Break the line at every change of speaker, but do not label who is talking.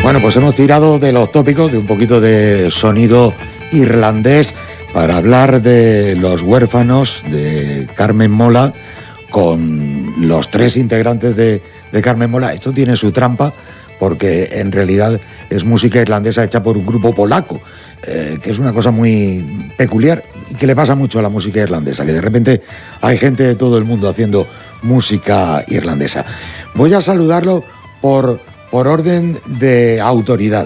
Bueno, pues hemos tirado de los tópicos, de un poquito de sonido irlandés, para hablar de Los Huérfanos, de Carmen Mola, con los tres integrantes de Carmen Mola. Esto tiene su trampa, porque en realidad es música irlandesa hecha por un grupo polaco, que es una cosa muy peculiar y que le pasa mucho a la música irlandesa, que de repente hay gente de todo el mundo haciendo música irlandesa. Voy a saludarlo por orden de autoridad.